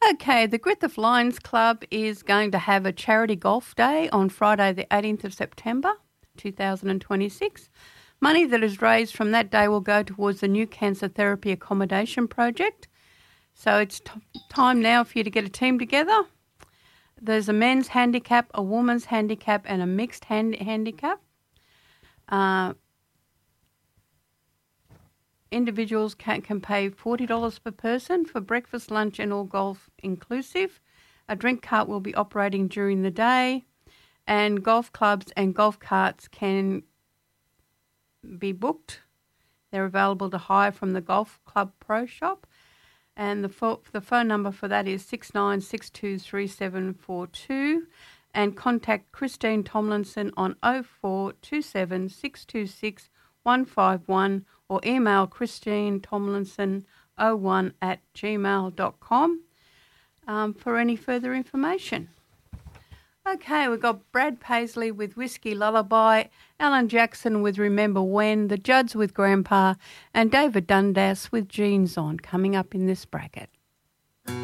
Okay, the Griffith Lions Club is going to have a charity golf day on Friday the 18th of September 2026. Money that is raised from that day will go towards the New Cancer Therapy Accommodation Project. So it's time now for you to get a team together. There's a men's handicap, a woman's handicap and a mixed handicap. Individuals can pay $40 per person for breakfast, lunch and all golf inclusive. A drink cart will be operating during the day, and golf clubs and golf carts can be booked. They're available to hire from the Golf Club Pro Shop, and the phone number for that is 69623742, and contact Christine Tomlinson on 0427 626 151 or email christinetomlinson01@gmail.com for any further information. Okay, we've got Brad Paisley with Whiskey Lullaby, Alan Jackson with Remember When, the Judds with Grandpa, and David Dundas with Jeans On coming up in this bracket.